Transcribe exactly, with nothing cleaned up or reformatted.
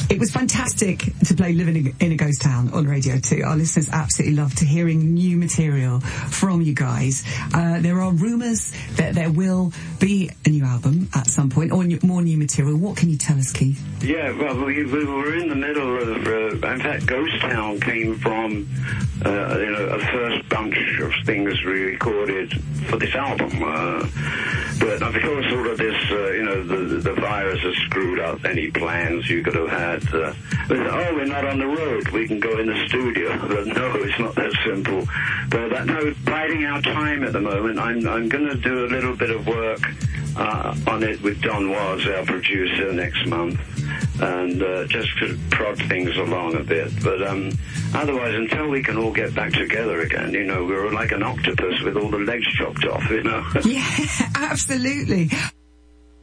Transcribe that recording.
It was fantastic to play Living in a, in a Ghost Town on Radio two. Our listeners absolutely loved to hearing new material from you guys. Uh, there are rumours that there will be a new album at some point, or new, more new material. What can you tell us, Keith? Yeah, well, we, we were in the middle of, uh, in fact, Ghost Town came from, uh, you know, a first bunch of things we recorded for this album. Uh, but of course, all of this, uh, you know, the, the virus has screwed up any plans you could have had. Uh, oh, we're not on the road, we can go in the studio. But no, it's not that simple. But that, no, biding our time at the moment. I'm, I'm going to do a little bit of work uh, on it with Don Was, our producer, next month. And uh, just to prod things along a bit. But um, otherwise, until we can all get back together again, you know, we're like an octopus with all the legs chopped off, you know. Yeah, absolutely.